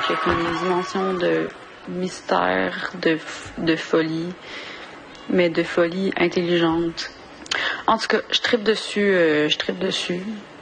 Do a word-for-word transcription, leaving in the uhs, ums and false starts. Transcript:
avec une dimension de mystère, de, de folie, mais de folie intelligente. En tout cas, je trippe dessus, euh, je trippe dessus.